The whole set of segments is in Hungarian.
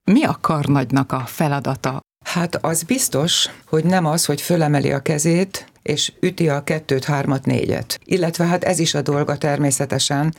Mi a karnagynak a feladata? Hát az biztos, hogy nem az, hogy fölemeli a kezét, és üti a 2-t, 3-at, 4-et. Illetve hát ez is a dolga természetesen,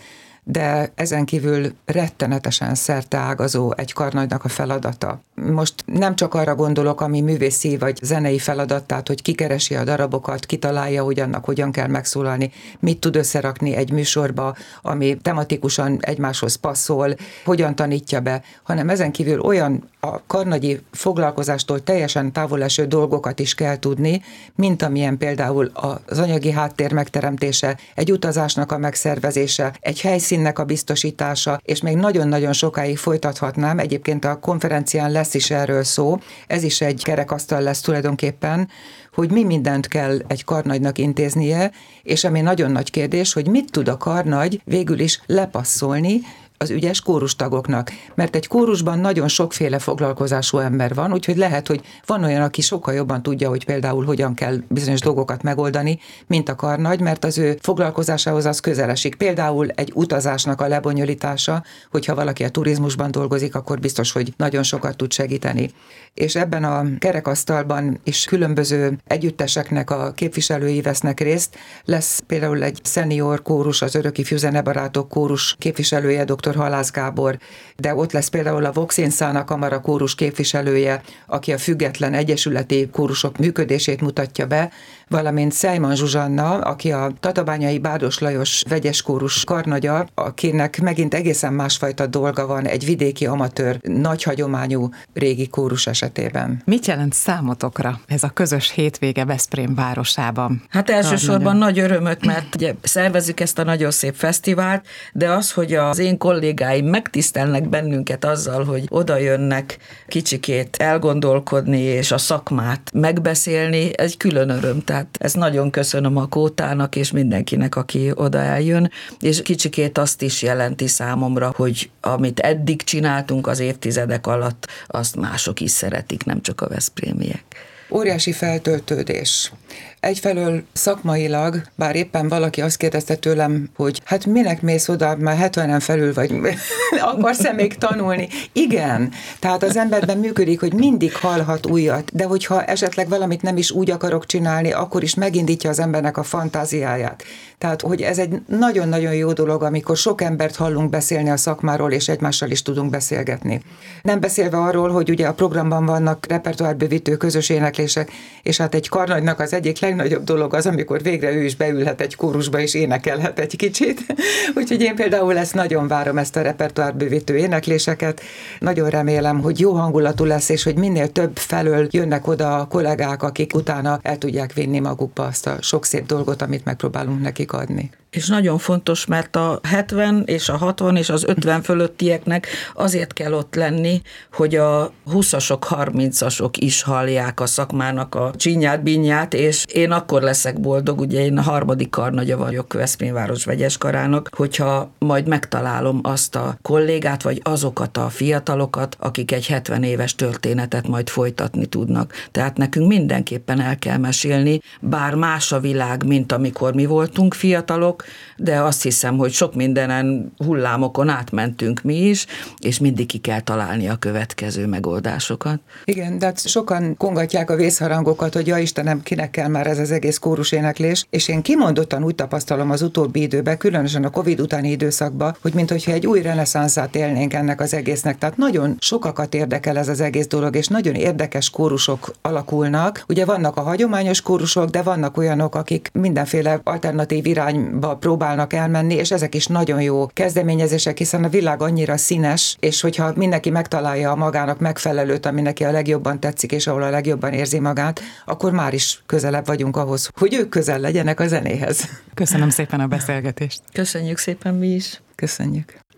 de ezen kívül rettenetesen szerteágazó egy karnagynak a feladata. Most nem csak arra gondolok, ami művészi vagy zenei feladat, tehát hogy kikeresi a darabokat, kitalálja, hogy annak hogyan kell megszólalni, mit tud összerakni egy műsorba, ami tematikusan egymáshoz passzol, hogyan tanítja be, hanem ezen kívül olyan a karnagyi foglalkozástól teljesen távol eső dolgokat is kell tudni, mint amilyen például az anyagi háttér megteremtése, egy utazásnak a megszervezése, egy helyszínnek a biztosítása, és még nagyon-nagyon sokáig folytathatnám, egyébként a konferencián lesz is erről szó, ez is egy kerekasztal lesz tulajdonképpen, hogy mi mindent kell egy karnagynak intéznie, és ami nagyon nagy kérdés, hogy mit tud a karnagy végül is lepasszolni az ügyes kórustagoknak. Mert egy kórusban nagyon sokféle foglalkozású ember van, úgyhogy lehet, hogy van olyan, aki sokkal jobban tudja, hogy például hogyan kell bizonyos dolgokat megoldani, mint a karnagy, mert az ő foglalkozásához az közel esik. Például egy utazásnak a lebonyolítása, hogyha valaki a turizmusban dolgozik, akkor biztos, hogy nagyon sokat tud segíteni. És ebben a kerekasztalban is különböző együtteseknek a képviselői vesznek részt. Lesz például egy szenior kórus, az Örök Ifjú Zenebarátok kórus képviselője, dr. Halász Gábor, de ott lesz például a Vox-Inszána Kamara kórus képviselője, aki a független egyesületi kórusok működését mutatja be, valamint Szejman Zsuzsanna, aki a Tatabányai Bádos Lajos vegyes kórus karnagya, akinek megint egészen másfajta dolga van egy vidéki amatőr, nagy hagyományú régi kórus esetében. Mit jelent számotokra ez a közös hétvége Veszprém városában? Hát elsősorban nagy örömöt, mert ugye szervezzük ezt a nagyon szép fesztivált, de az, hogy az én kollégáim megtisztelnek bennünket azzal, hogy oda jönnek kicsikét elgondolkodni és a szakmát megbeszélni, egy külön öröm. Tehát ezt nagyon köszönöm a Kótának és mindenkinek, aki oda eljön, és kicsikét azt is jelenti számomra, hogy amit eddig csináltunk az évtizedek alatt, azt mások is szeretik, nem csak a veszprémiek. Óriási feltöltődés. Egyfelől szakmailag, bár éppen valaki azt kérdezte tőlem, hogy hát minek mész oda, már 70-en felül vagy, akarsz-e még tanulni? Igen, tehát az emberben működik, hogy mindig hallhat újat, de hogyha esetleg valamit nem is úgy akarok csinálni, akkor is megindítja az embernek a fantáziáját. Tehát, hogy ez egy nagyon-nagyon jó dolog, amikor sok embert hallunk beszélni a szakmáról, és egymással is tudunk beszélgetni. Nem beszélve arról, hogy ugye a programban vannak repertoárbővítő közös éneklések, és hát egy karnagynak az egyik legnagyobb dolog az, amikor végre ő is beülhet egy kórusba, és énekelhet egy kicsit. Úgyhogy én például ezt nagyon várom, ezt a repertoárbővítő énekléseket. Nagyon remélem, hogy jó hangulatú lesz, és hogy minél több felől jönnek oda a kollégák, akik utána el tudják vinni magukba azt a sok szép dolgot, amit megpróbálunk nekik adni. És nagyon fontos, mert a 70 és a 60 és az 50 fölöttieknek azért kell ott lenni, hogy a 20-asok, 30-asok is hallják a szakmának a csinyát, binyát, és én akkor leszek boldog, ugye én a 3. karnagya vagyok Veszprém város vegyes karának, hogyha majd megtalálom azt a kollégát, vagy azokat a fiatalokat, akik egy 70 éves történetet majd folytatni tudnak. Tehát nekünk mindenképpen el kell mesélni, bár más a világ, mint amikor mi voltunk fiatalok, de azt hiszem, hogy sok mindenen hullámokon átmentünk mi is, és mindig ki kell találni a következő megoldásokat. Igen, de sokan kongatják a vészharangokat, hogy ja Istenem, kinek kell már ez az egész kóruséneklés, és én kimondottan úgy tapasztalom az utóbbi időben, különösen a Covid utáni időszakban, hogy minthogyha egy új reneszánszát élnénk ennek az egésznek. Tehát nagyon sokakat érdekel ez az egész dolog, és nagyon érdekes kórusok alakulnak. Ugye vannak a hagyományos kórusok, de vannak olyanok, akik mindenféle alternatív irányba próbálnak elmenni, és ezek is nagyon jó kezdeményezések, hiszen a világ annyira színes, és hogyha mindenki megtalálja a magának megfelelőt, ami neki a legjobban tetszik, és ahol a legjobban érzi magát, akkor már is közelebb vagyunk ahhoz, hogy ők közel legyenek a zenéhez. Köszönöm szépen a beszélgetést. Köszönjük szépen mi is. Köszönjük.